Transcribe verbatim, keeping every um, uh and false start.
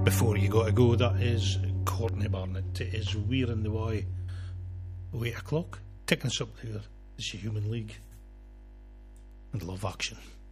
Before You Gotta Go, that is Courtney Barnett. It is We're in the Way. Oh, eight o'clock. Taking us up here. It's the Human League and Love Action.